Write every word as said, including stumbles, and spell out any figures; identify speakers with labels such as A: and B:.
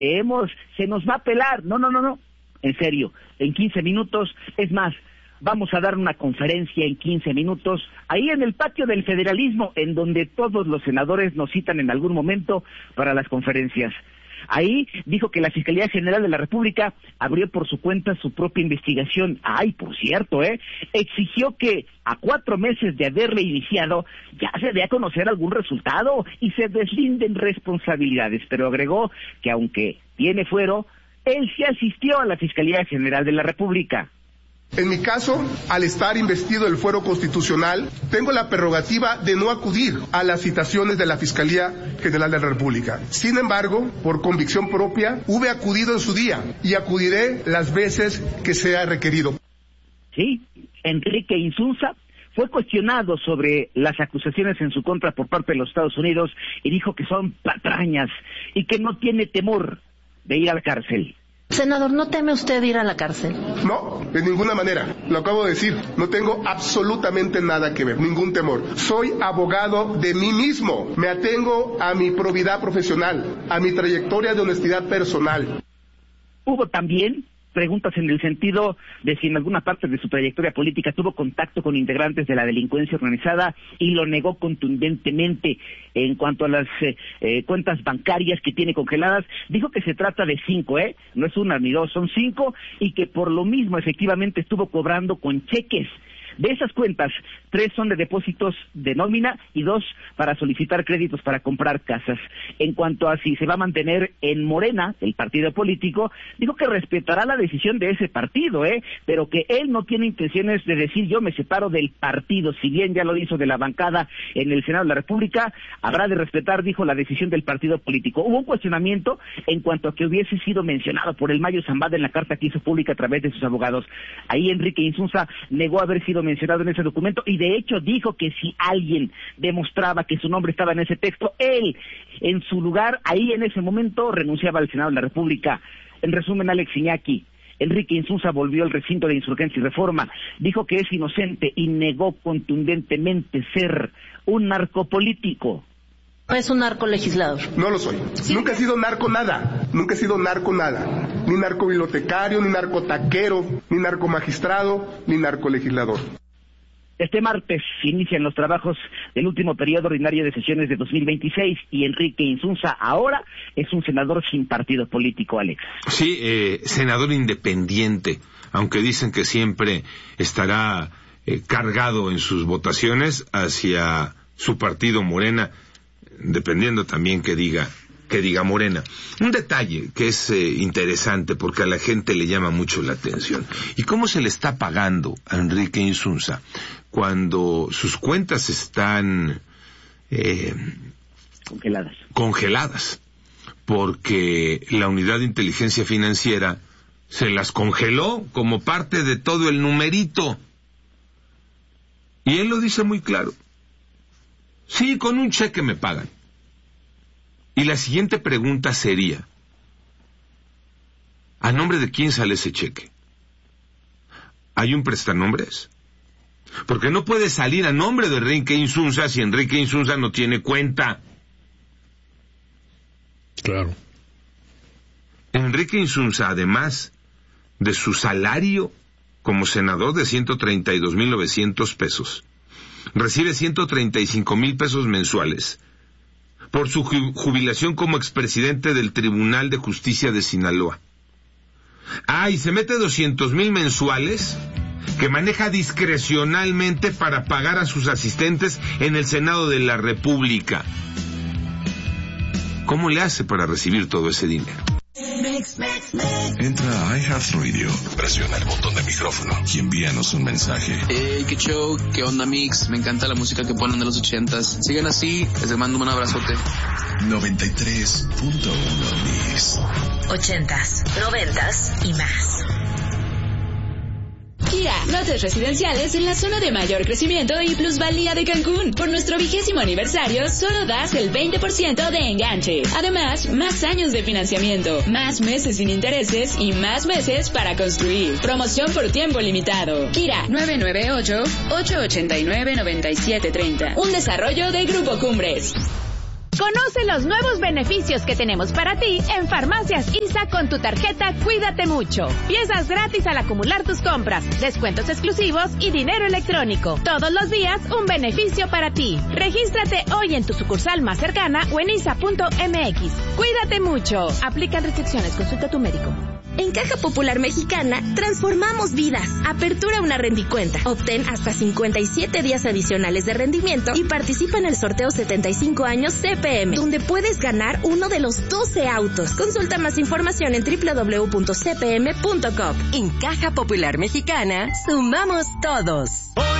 A: hemos, se nos va a pelar. No, no, no, no, en serio, en quince minutos, es más, vamos a dar una conferencia en quince minutos, ahí en el patio del federalismo, en donde todos los senadores nos citan en algún momento para las conferencias. Ahí dijo que la Fiscalía General de la República abrió por su cuenta su propia investigación. Ay, por cierto, ¿eh? Exigió que a cuatro meses de haberle iniciado ya se dé a conocer algún resultado y se deslinden responsabilidades, pero agregó que aunque tiene fuero, él sí asistió a la Fiscalía General de la República.
B: En mi caso, al estar investido del fuero constitucional, tengo la prerrogativa de no acudir a las citaciones de la Fiscalía General de la República. Sin embargo, por convicción propia, hube acudido en su día y acudiré las veces que sea requerido.
A: Sí, Enrique Insunza fue cuestionado sobre las acusaciones en su contra por parte de los Estados Unidos y dijo que son patrañas y que no tiene temor de ir a la cárcel.
C: Senador, ¿no teme usted ir a la cárcel?
B: No, de ninguna manera. Lo acabo de decir. No tengo absolutamente nada que ver, ningún temor. Soy abogado de mí mismo. Me atengo a mi probidad profesional, a mi trayectoria de honestidad personal.
A: Hubo también preguntas en el sentido de si en alguna parte de su trayectoria política tuvo contacto con integrantes de la delincuencia organizada y lo negó contundentemente. En cuanto a las eh, eh, cuentas bancarias que tiene congeladas, dijo que se trata de cinco, ¿eh? No es una ni dos, son cinco, y que por lo mismo efectivamente estuvo cobrando con cheques. De esas cuentas, tres son de depósitos de nómina y dos para solicitar créditos para comprar casas. En cuanto a si se va a mantener en Morena, el partido político, dijo que respetará la decisión de ese partido, ¿eh? Pero que él no tiene intenciones de decir yo me separo del partido, si bien ya lo hizo de la bancada en el Senado de la República, habrá de respetar, dijo, la decisión del partido político. Hubo un cuestionamiento en cuanto a que hubiese sido mencionado por el Mayo Zambada en la carta que hizo pública a través de sus abogados. Ahí Enrique Insunza negó haber sido mencionado en ese documento y de hecho dijo que si alguien demostraba que su nombre estaba en ese texto, él en su lugar ahí en ese momento renunciaba al Senado de la República. En resumen, Alex Iñaki, Enrique Insunza volvió al recinto de Insurgencia y Reforma, dijo que es inocente y negó contundentemente ser un narcopolítico.
C: Es un narcolegislador.
B: No lo soy. ¿Sí? Nunca he sido narco nada. Nunca he sido narco nada. Ni narcobibliotecario, ni narcotaquero, ni narcomagistrado, ni narcolegislador.
A: Este martes inician los trabajos del último periodo ordinario de sesiones de dos mil veintiséis y Enrique Insunza ahora es un senador sin partido político, Alex.
D: Sí, eh, senador independiente, aunque dicen que siempre estará eh, cargado en sus votaciones hacia su partido Morena, dependiendo también que diga que diga Morena. Un detalle que es eh, interesante porque a la gente le llama mucho la atención. ¿Y cómo se le está pagando a Enrique Insunza cuando sus cuentas están eh,
A: congeladas?
D: Congeladas, porque la Unidad de Inteligencia Financiera se las congeló como parte de todo el numerito. Y él lo dice muy claro. Sí, con un cheque me pagan. Y la siguiente pregunta sería, ¿a nombre de quién sale ese cheque? ¿Hay un prestanombres? Porque no puede salir a nombre de Enrique Insunza si Enrique Insunza no tiene cuenta.
E: Claro.
D: Enrique Insunza, además de su salario como senador de ciento treinta y dos mil novecientos pesos, recibe ciento treinta y cinco mil pesos mensuales por su jubilación como expresidente del Tribunal de Justicia de Sinaloa. Ah, y se mete doscientos mil mensuales que maneja discrecionalmente para pagar a sus asistentes en el Senado de la República. ¿Cómo le hace para recibir todo ese dinero?
F: Entra a iHeartRadio, presiona el botón de micrófono y envíanos un mensaje.
G: Hey, qué show, qué onda, Mix. Me encanta la música que ponen de los ochentas. Sigan así, les mando un abrazote.
F: noventa y tres punto uno Mix.
C: Ochentas, noventas y más.
H: Kia, lotes residenciales en la zona de mayor crecimiento y plusvalía de Cancún. Por nuestro vigésimo aniversario, solo das el veinte por ciento de enganche. Además, más años de financiamiento, más meses sin intereses y más meses para construir. Promoción por tiempo limitado. Kira, nueve nueve ocho, ocho ocho nueve, nueve siete tres cero. Un desarrollo de Grupo Cumbres.
E: Conoce los nuevos beneficios que tenemos para ti en Farmacias I S A con tu tarjeta Cuídate Mucho. Piezas gratis al acumular tus compras, descuentos exclusivos y dinero electrónico. Todos los días un beneficio para ti. Regístrate hoy en tu sucursal más cercana o en isa punto m x. Cuídate mucho. Aplican restricciones. Consulta a tu médico.
I: En Caja Popular Mexicana, transformamos vidas. Apertura una rendicuenta. Obtén hasta cincuenta y siete días adicionales de rendimiento y participa en el sorteo setenta y cinco años C P M, donde puedes ganar uno de los doce autos. Consulta más información en doble u doble u doble u punto c p m punto com.
J: En Caja Popular Mexicana, sumamos todos.